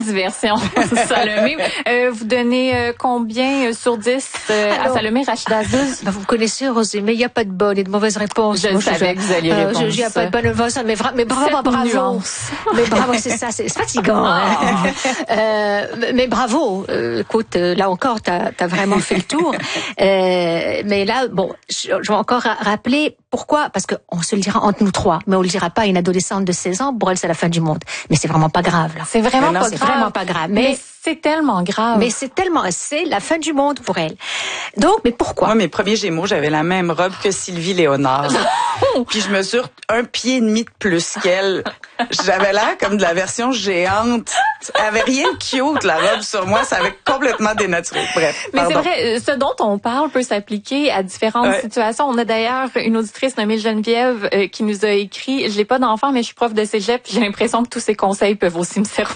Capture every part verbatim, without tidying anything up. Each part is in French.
Diversion, Salomé. Euh, vous donnez euh, combien sur dix euh, Alors, à Salomé Rachida Azzouz? Ben vous connaissez, Rosé, mais il n'y a pas de bonne et de mauvaise réponse. Je Moi, savais je, que vous alliez répondre. Il n'y a pas de bonne et de mauvaise, mais, vra- mais bravo, Cette bravo. nuance. Mais bravo, c'est ça, c'est, c'est fatigant. Hein. euh, mais bravo. Euh, écoute, là encore, t'as, t'as vraiment fait le tour. Euh, mais là, bon, je, je vais encore rappeler pourquoi. Parce qu'on se le dira entre nous trois, mais on le dira pas à une adolescente de seize ans. Pour elle, c'est la fin du monde. Mais c'est vraiment pas grave, là. C'est vraiment non, pas c'est grave. vraiment pas grave. Mais, mais c'est tellement grave. Mais c'est tellement, c'est la fin du monde pour elle. Donc, mais pourquoi? Moi, mes premiers Gémeaux, j'avais la même robe que Sylvie Léonard. Puis je mesure un pied et demi de plus qu'elle. J'avais l'air comme de la version géante. Elle avait rien de cute, la robe sur moi. Ça avait complètement dénaturé. Bref, mais pardon. c'est vrai, ce dont on parle peut s'appliquer à différentes ouais. situations. On a d'ailleurs une auditrice nommée Geneviève euh, qui nous a écrit « Je n'ai pas d'enfant, mais je suis prof de cégep. J'ai l'impression que tous ces conseils peuvent aussi me servir. »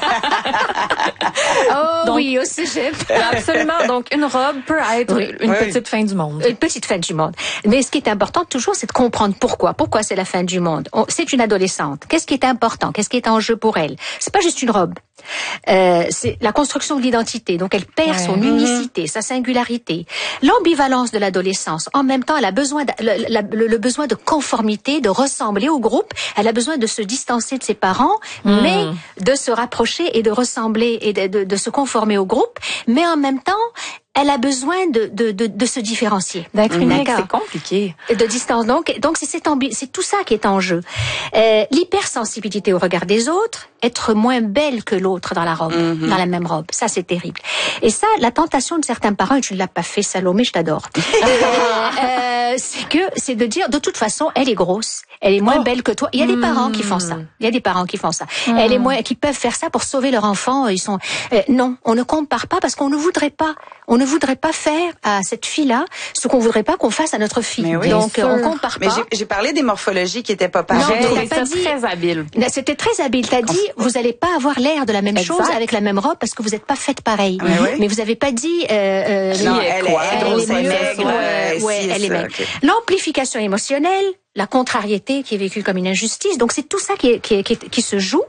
Oh donc, oui, au cégep. Absolument. Donc, une robe peut être oui. une oui. petite fin du monde. Une petite fin du monde. Mais ce qui est important toujours, c'est de comprendre pourquoi. Pourquoi c'est la fin du monde. On, c'est une adolescente. Qu'est-ce qui est important? Qu'est-ce qui est en jeu pour elle? C'est pas juste une robe. Euh, c'est la construction de l'identité. Donc, elle perd ouais. son unicité, mmh. sa singularité. L'ambivalence de l'adolescence. En même temps, elle a besoin de, le, le, le besoin de conformité, de ressembler au groupe. Elle a besoin de se distancer de ses parents, mmh. mais de se rapprocher et de ressembler et de, de, de se conformer au groupe. Mais en même temps, elle a besoin de de de, de se différencier. D'être unique, c'est compliqué. De distance. Donc donc c'est cette ambi- c'est tout ça qui est en jeu. Euh, l'hypersensibilité au regard des autres, être moins belle que l'autre dans la robe, mm-hmm. dans la même robe. Ça c'est terrible. Et ça, la tentation de certains parents, et tu ne l'as pas fait, Salomé, je t'adore. euh, euh, c'est que c'est de dire de toute façon, elle est grosse, elle est moins oh. belle que toi. Il y a des parents mm. qui font ça. Il y a des parents qui font ça. Mm. Elle est moins qui peuvent faire ça pour sauver leur enfant, ils sont euh, non, on ne compare pas parce qu'on ne voudrait pas on ne voudrait pas faire à cette fille-là ce qu'on voudrait pas qu'on fasse à notre fille. Oui, donc on compare mais pas. Mais j'ai, j'ai parlé des morphologies qui étaient pas pareilles. Non, t'as pas dit très habile. C'était très habile. T'as dit vous allez pas avoir l'air de la même exact. chose avec la même robe parce que vous êtes pas faites pareil. Mais, oui. mais vous avez pas dit euh, euh, non, elle, quoi, elle, elle, elle est maigre. Ouais, ouais, elle est maigre. Okay. L'amplification émotionnelle, la contrariété qui est vécue comme une injustice. Donc c'est tout ça qui, est, qui, est, qui, est, qui se joue.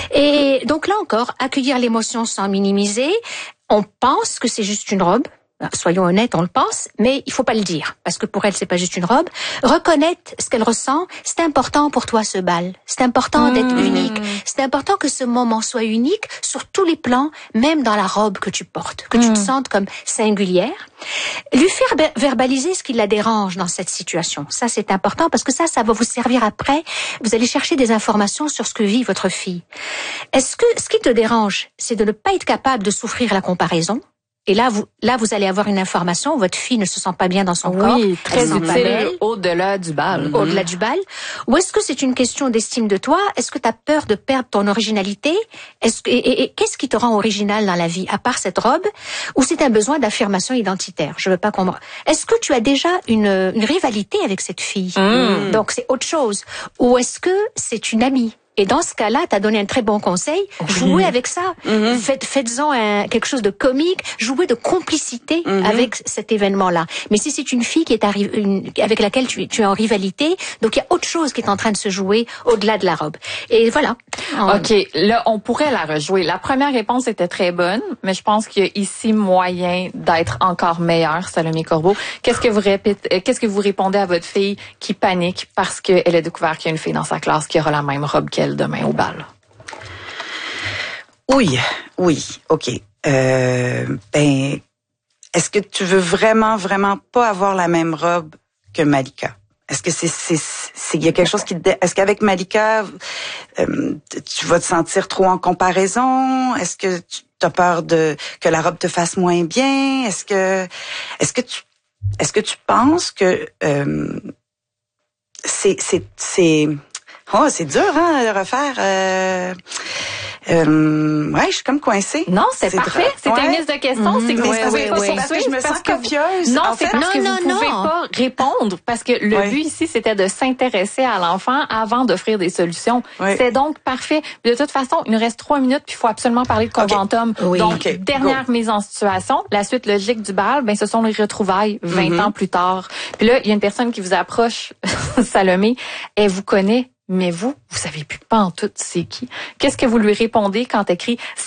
Et donc là encore, accueillir l'émotion sans minimiser. On pense que c'est juste une robe. Soyons honnêtes, on le pense, mais il faut pas le dire parce que pour elle c'est pas juste une robe. Reconnaître ce qu'elle ressent, c'est important pour toi ce bal. C'est important mmh. d'être unique. C'est important que ce moment soit unique sur tous les plans, même dans la robe que tu portes, que mmh. tu te sentes comme singulière. Lui faire verbaliser ce qui la dérange dans cette situation. Ça c'est important parce que ça, ça va vous servir après. Vous allez chercher des informations sur ce que vit votre fille. Est-ce que ce qui te dérange, c'est de ne pas être capable de souffrir la comparaison? Et là, vous, là, vous allez avoir une information. Votre fille ne se sent pas bien dans son oui, corps. Oui, très utile au-delà du bal. Au-delà du bal. Ou est-ce que c'est une question d'estime de toi? Est-ce que tu as peur de perdre ton originalité? Est-ce que, et, et, et qu'est-ce qui te rend original dans la vie, à part cette robe? Ou c'est un besoin d'affirmation identitaire? Je veux pas qu'on... Est-ce que tu as déjà une, une rivalité avec cette fille? Mmh. Donc, c'est autre chose. Ou est-ce que c'est une amie? Et dans ce cas-là, tu as donné un très bon conseil. Oui. Jouez avec ça. Mm-hmm. Faites, faites-en un, quelque chose de comique. Jouez de complicité mm-hmm. avec cet événement-là. Mais si c'est une fille qui est arri- une, avec laquelle tu, tu es en rivalité, donc il y a autre chose qui est en train de se jouer au-delà de la robe. Et voilà. En... OK. Là, on pourrait la rejouer. La première réponse était très bonne, mais je pense qu'il y a ici moyen d'être encore meilleur, Salomé Corbeau. Qu'est-ce que vous répétez, qu'est-ce que vous répondez à votre fille qui panique parce qu'elle a découvert qu'il y a une fille dans sa classe qui aura la même robe qu'elle demain au bal? Oui, oui, OK. Euh, ben, est-ce que tu veux vraiment, vraiment pas avoir la même robe que Malika? Est-ce que c'est, c'est, c'est, il y a quelque chose qui te, est-ce qu'avec Malika, euh, tu vas te sentir trop en comparaison? Est-ce que tu as peur de, que la robe te fasse moins bien? Est-ce que, est-ce que tu, est-ce que tu penses que, euh, c'est, c'est, c'est, oh, c'est dur, hein, de refaire. Euh, euh, ouais, je suis comme coincée. Non, c'est, c'est parfait. Drôle. C'est ouais. une liste de questions. Mm-hmm. C'est que ouais, c'est ouais, ouais. parce que je me sens copieuse. Non, en c'est fait, parce non, que non, vous pouvez non. pas répondre parce que le ouais. but ici, c'était de s'intéresser à l'enfant avant d'offrir des solutions. Ouais. C'est donc parfait. De toute façon, il nous reste trois minutes puis il faut absolument parler de Conventum. Okay. Oui. Donc, okay. dernière Go. mise en situation. La suite logique du bal, ben, ce sont les retrouvailles vingt mm-hmm. ans plus tard. Puis là, il y a une personne qui vous approche, Salomé, elle vous connaît. mais vous, vous savez plus pas en tout c'est qui. Qu'est-ce que vous lui répondez quand elle crie